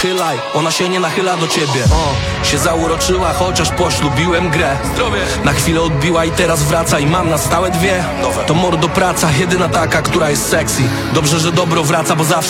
Chylaj, ona się nie nachyla do ciebie. Się zauroczyła, chociaż poślubiłem grę. Zdrowie. Na chwilę odbiła i teraz wraca i mam na stałe dwie. To mordo praca, jedyna taka, która jest sexy. Dobrze, że dobro wraca, bo zawsze